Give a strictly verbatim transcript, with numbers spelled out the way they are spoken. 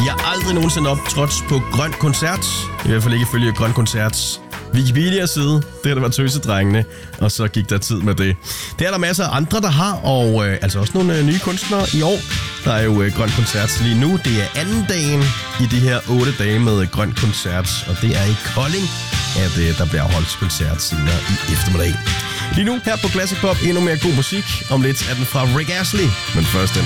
De har aldrig nogensinde optrådt på Grøn Koncert. I hvert fald ikke ifølge Grøn Koncerts Wikipedia-side. Det har der været Tøsedrengene, og så gik der tid med det. Det er der masser af andre, der har, og øh, altså også nogle øh, nye kunstnere i år. Der er jo øh, Grøn Koncert lige nu. Det er anden dagen i de her otte dage med øh, Grøn Koncert, og det er i Kolding, at øh, der bliver holdt koncert senere i eftermiddag. Lige nu her på Classic Pop endnu mere god musik. Om lidt er den fra Rick Astley, men først den